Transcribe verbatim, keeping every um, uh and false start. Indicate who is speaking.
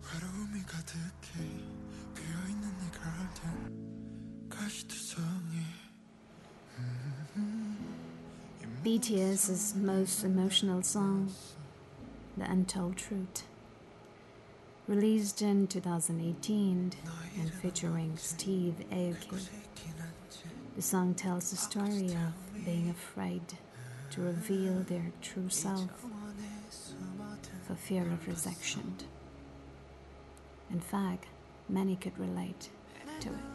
Speaker 1: 외로움이 가득해 비어있는 네 가든 가시투성이.
Speaker 2: BTS's most emotional song, The Untold Truth, released in two thousand eighteen and featuring Steve Aoki. The song tells the story of being afraid to reveal their true self for fear of rejection. In fact, many could relate to it.